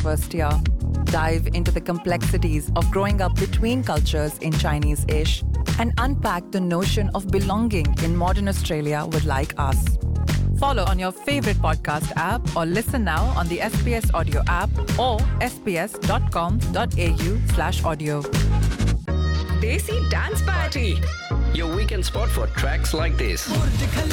first year. Dive into the complexities of growing up between cultures in Chinese-ish and unpack the notion of belonging in modern Australia with Like Us. Follow on your favorite podcast app or listen now on the SBS Audio app or sbs.com.au/audio. Desi Dance Party, your weekend spot for tracks like this.